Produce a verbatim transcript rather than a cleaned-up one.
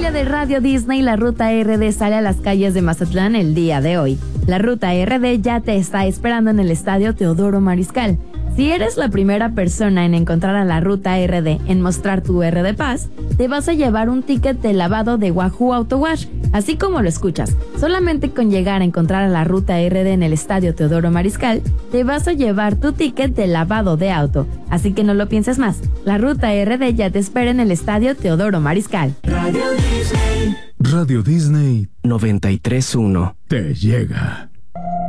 familia de Radio Disney, la Ruta R D sale a las calles de Mazatlán el día de hoy. La Ruta R D ya te está esperando en el Estadio Teodoro Mariscal. Si eres la primera persona en encontrar a la Ruta R D en mostrar tu R de Paz, te vas a llevar un ticket de lavado de Wahoo Auto Wash, así como lo escuchas. Solamente con llegar a encontrar a la Ruta R D en el Estadio Teodoro Mariscal, te vas a llevar tu ticket de lavado de auto. Así que no lo pienses más, la Ruta R D ya te espera en el Estadio Teodoro Mariscal. Radio Disney. Radio Disney noventa y tres punto uno. Te llega.